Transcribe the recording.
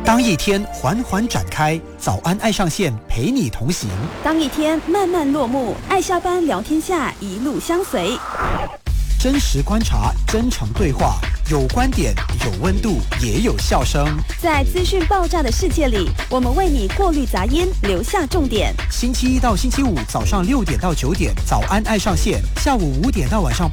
当一天缓缓展开，早安爱上线陪你同行； 当一天慢慢落幕，爱下班聊天下一路相随。 真实观察，真诚对话，有观点，有温度，也有笑声。 在资讯爆炸的世界里，我们为你过滤杂音，留下重点。 星期一到星期五早上6点到9点，早安爱上线；下午5点到晚上